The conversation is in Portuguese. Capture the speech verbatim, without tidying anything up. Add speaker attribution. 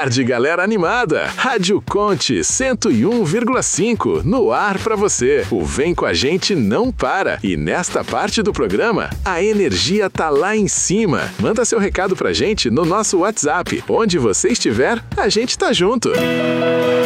Speaker 1: tarde, galera animada! Rádio Conte cento e um vírgula cinco no ar pra você. O Vem com a gente não para. E nesta parte do programa, a energia tá lá em cima. Manda seu recado pra gente no nosso WhatsApp. Onde você estiver, a gente tá junto.